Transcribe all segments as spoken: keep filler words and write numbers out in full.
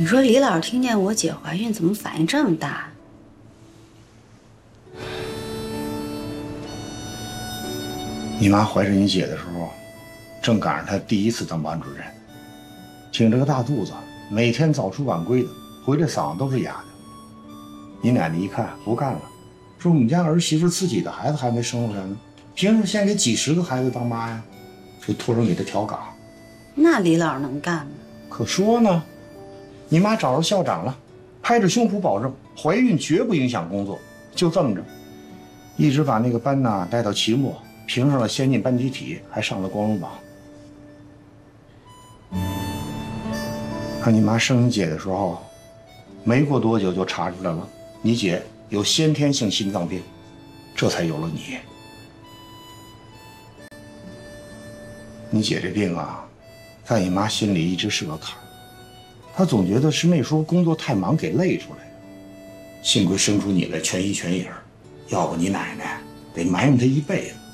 你说李老听见我姐怀孕，怎么反应这么大？ 你妈怀着你姐的时候，正赶上她第一次当班主任，挺着个大肚子，每天早出晚归的，回来嗓子都是哑的。你奶奶一看不干了，说我们家儿媳妇自己的孩子还没生出来呢，凭什么先给几十个孩子当妈呀？就托人给她调岗。 那李老能干吗？ 可说呢，你妈找着校长了，拍着胸脯保证怀孕绝不影响工作，就这么着，一直把那个班呐带到期末，评上了先进班集体，还上了光荣榜。可你妈生你姐的时候，没过多久就查出来了，你姐有先天性心脏病，这才有了你。你姐这病啊，在你妈心里一直是个坎儿，她总觉得是那时候工作太忙给累出来的。幸亏生出你来全心全影，要不你奶奶得埋怨她一辈子。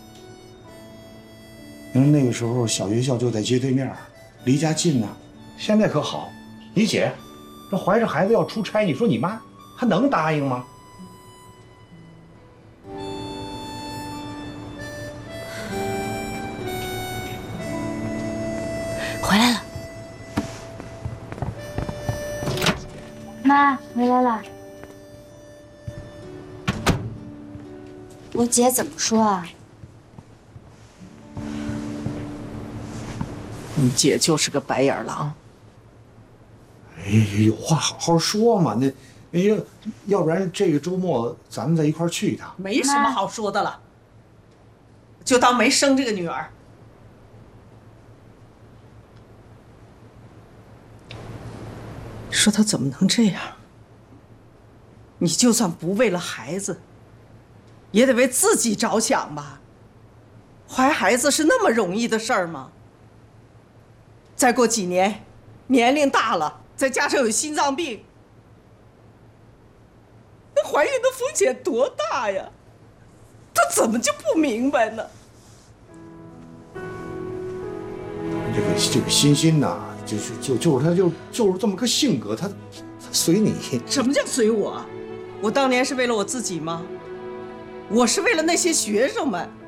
因为那个时候小学校就在街对面，离家近呢。现在可好，你姐这怀着孩子要出差，你说你妈还能答应吗？ 回来了， 妈回来了。我姐怎么说啊？ 你姐就是个白眼狼。 哎，有话好好说嘛，那，哎呀，要不然这个周末咱们再一块儿去一趟。 没什么好说的了，就当没生这个女儿。说她怎么能这样？你就算不为了孩子，也得为自己着想吧。怀孩子是那么容易的事儿吗？再过几年，年龄大了，再加上有心脏病，那怀孕的风险多大呀？她怎么就不明白呢？ 这个这个欣欣呐，就是就就是他就就是这么个性格，他他随你。 什么叫随我？我当年是为了我自己吗？我是为了那些学生们。